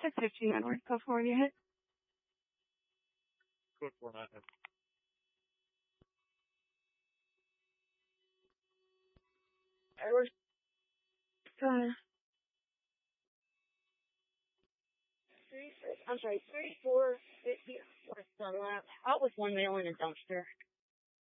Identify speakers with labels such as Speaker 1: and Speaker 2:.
Speaker 1: 615 Edward, California.
Speaker 2: Code 49.
Speaker 1: Edward. I'm sorry, 3450 West Dunlap. Out with one male in a dumpster.